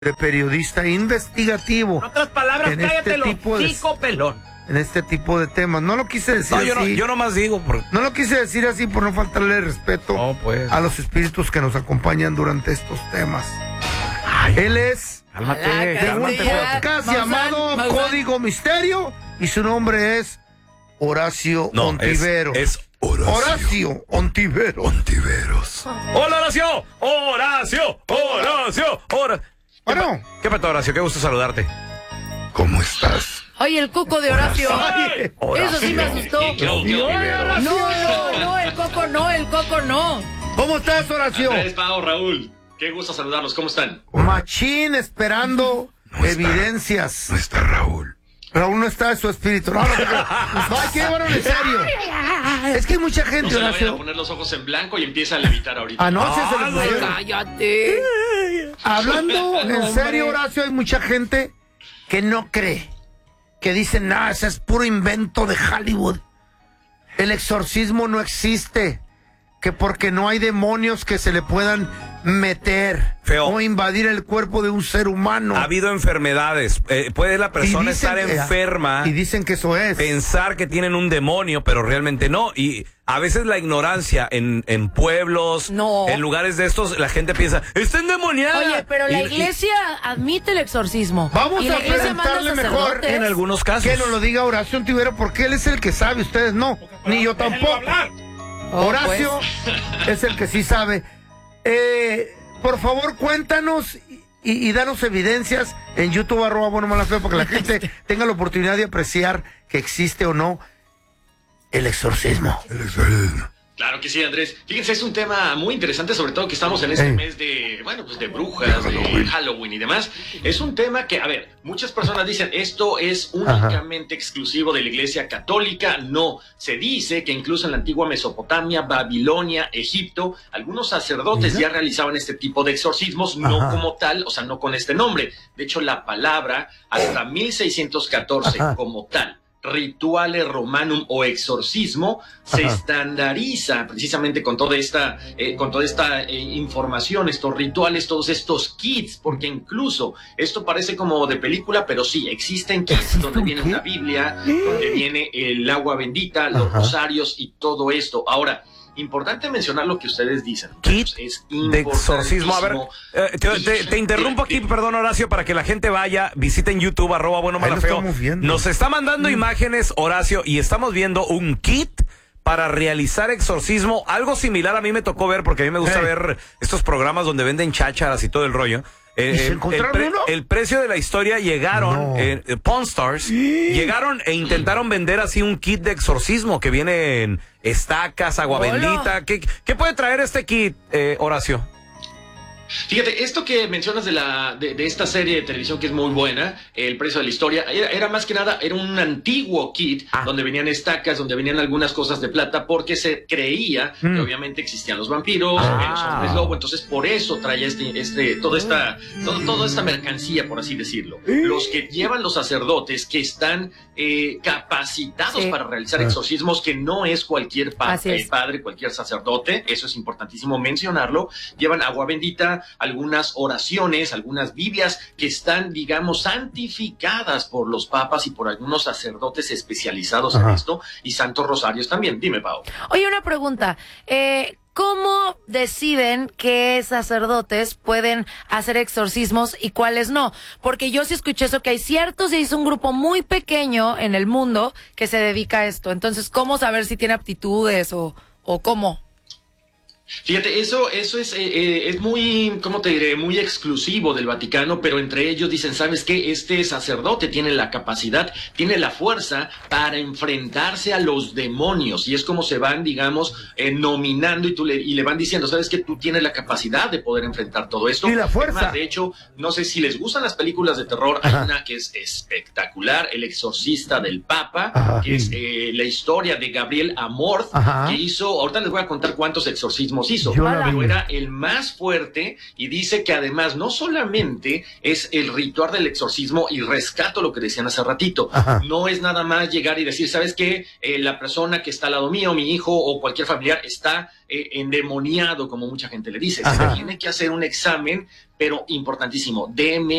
de periodista investigativo. En otras palabras, cállate los hocico, pelón. En este tipo de temas. No lo quise decir así. Yo nomás digo. No lo quise decir así por no faltarle respeto a los espíritus que nos acompañan durante estos temas. Él es de un podcast llamado Código Misterio y su nombre es Horacio Ontivero. Es Horacio Ontivero. Ontiveros. Hola, Horacio. Bueno. ¿Qué pasó, Horacio? Qué gusto saludarte. ¿Cómo estás? Oye, el cuco de Horacio. Ay, Eso sí me asustó. No, el coco no. ¿Cómo estás, Horacio? Andrés, Pao, Raúl. Qué gusto saludarlos. ¿Cómo están? Machín esperando evidencias. No está Raúl. Raúl no está en su espíritu. No, hay que llevarlo en serio. Es que hay mucha gente, No se le vayan Horacio. a poner los ojos en blanco y empieza a levitar ahorita. Anoche se les murió. Cállate. Hablando en serio, Horacio, hay mucha gente que no cree. Que dicen, nada, ese es puro invento de Hollywood. El exorcismo no existe. Que porque no hay demonios que se le puedan meter o invadir el cuerpo de un ser humano. Ha habido enfermedades. Puede la persona estar enferma. Y dicen que eso es. Pensar que tienen un demonio, pero realmente no. Y a veces la ignorancia en pueblos, en lugares de estos, la gente piensa, está endemoniada. Oye, pero la iglesia admite el exorcismo. Vamos y a la iglesia preguntarle manda mejor sacerdotes. En algunos casos. que nos lo diga Horacio Ontivero, porque él es el que sabe, ustedes no. Ni yo tampoco. Horacio es el que sí sabe. Por favor, cuéntanos y danos evidencias en YouTube @buenomalafeo para que la gente tenga la oportunidad de apreciar que existe o no el exorcismo. Claro que sí, Andrés. Fíjense, es un tema muy interesante, sobre todo que estamos en este mes de, bueno, pues de brujas, de Halloween y demás. Es un tema que, a ver, muchas personas dicen, esto es únicamente exclusivo de la Iglesia Católica. No, se dice que incluso en la antigua Mesopotamia, Babilonia, Egipto, algunos sacerdotes ya realizaban este tipo de exorcismos, no como tal, o sea, no con este nombre. De hecho, la palabra, hasta 1614, como tal, rituale romanum o exorcismo, se estandariza precisamente con toda esta información, estos rituales, todos estos kits, porque incluso esto parece como de película, pero sí, existen kits donde viene una Biblia, donde viene el agua bendita, los rosarios y todo esto. Ahora, importante mencionar lo que ustedes dicen. Kit de exorcismo. A ver, te interrumpo aquí, perdón, Horacio, para que la gente vaya, visiten YouTube, @buenomalafeo. Nos está mandando imágenes, Horacio, y estamos viendo un kit para realizar exorcismo. Algo similar a mí me tocó ver, porque a mí me gusta ver estos programas donde venden chácharas y todo el rollo. El precio de la historia llegaron, Pawn Stars, llegaron e intentaron vender así un kit de exorcismo que viene en estacas, agua bendita. ¿Qué puede traer este kit, Horacio? Fíjate, esto que mencionas de esta serie de televisión que es muy buena, El precio de la historia, era más que nada, era un antiguo kit donde venían estacas, donde venían algunas cosas de plata, porque se creía que obviamente existían los vampiros, los hombres lobo, entonces por eso traía toda esta mercancía, por así decirlo. Los que llevan los sacerdotes que están capacitados para realizar exorcismos, que no es cualquier padre, cualquier sacerdote, eso es importantísimo mencionarlo, llevan agua bendita, algunas oraciones, algunas Biblias que están, digamos, santificadas por los papas y por algunos sacerdotes especializados en esto, y santos rosarios también. Dime, Pau. Oye, una pregunta. ¿Cómo deciden qué sacerdotes pueden hacer exorcismos y cuáles no? Porque yo sí escuché eso, que hay ciertos, y es un grupo muy pequeño en el mundo que se dedica a esto. Entonces, ¿cómo saber si tiene aptitudes o cómo? Fíjate, eso es muy, ¿cómo te diré? Muy exclusivo del Vaticano, pero entre ellos dicen, ¿sabes qué? Este sacerdote tiene la capacidad, tiene la fuerza para enfrentarse a los demonios, y es como se van, digamos, nominando y le van diciendo, ¿sabes qué? Tú tienes la capacidad de poder enfrentar todo esto. Y la fuerza. Además, de hecho, no sé si les gustan las películas de terror, hay una que es espectacular, El exorcista del Papa, que es la historia de Gabriel Amorth, que hizo, ahorita les voy a contar cuántos exorcismos exorcismos hizo, pero era el más fuerte, y dice que además no solamente es el ritual del exorcismo, y rescato lo que decían hace ratito, no es nada más llegar y decir, ¿sabes qué? La persona que está al lado mío, mi hijo o cualquier familiar está endemoniado, como mucha gente le dice. Se tiene que hacer un examen, pero importantísimo,